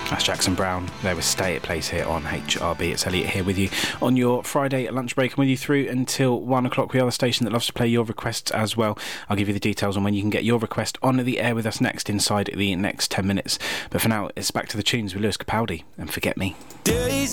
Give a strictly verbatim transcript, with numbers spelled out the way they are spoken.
That's Jackson Brown. There was Stay It Plays here on H R B. It's Elliot here with you on your Friday lunch break. I'm with you through until one o'clock. We are the station that loves to play your requests as well. I'll give you the details on when you can get your request on the air with us next inside the next ten minutes. But for now, it's back to the tunes with Lewis Capaldi and Forget Me.